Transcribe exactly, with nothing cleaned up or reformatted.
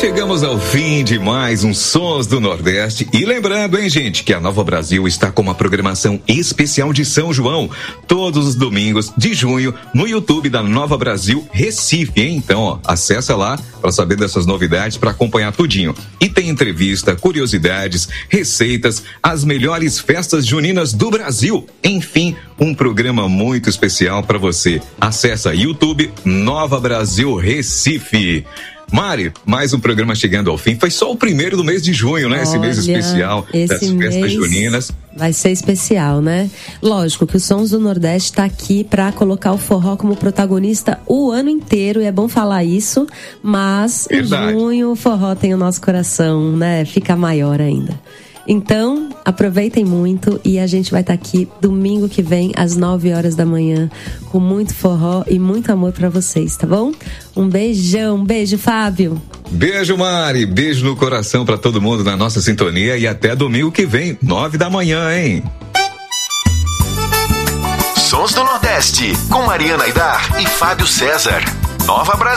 chegamos ao fim de mais um Sons do Nordeste. E lembrando, hein, gente, que a Nova Brasil está com uma programação especial de São João, todos os domingos de junho, no YouTube da Nova Brasil Recife, hein? Então, ó, acessa lá para saber dessas novidades, para acompanhar tudinho. E tem entrevista, curiosidades, receitas, as melhores festas juninas do Brasil. Enfim, um programa muito especial para você. Acessa YouTube Nova Brasil Recife. Mari, mais um programa chegando ao fim. Foi só o primeiro do mês de junho, né? Olha, esse mês especial das festas juninas. Vai ser especial, né? Lógico que o Sons do Nordeste está aqui para colocar o forró como protagonista o ano inteiro, e é bom falar isso, mas Verdade. Em junho o forró tem o nosso coração, né? Fica maior ainda. Então, aproveitem muito e a gente vai estar aqui domingo que vem às nove horas da manhã com muito forró e muito amor pra vocês, tá bom? Um beijão, um beijo, Fábio. Beijo, Mari, beijo no coração pra todo mundo na nossa sintonia e até domingo que vem, nove da manhã, hein? Sons do Nordeste, com Mariana Aidar e Fábio César. Nova Brasil.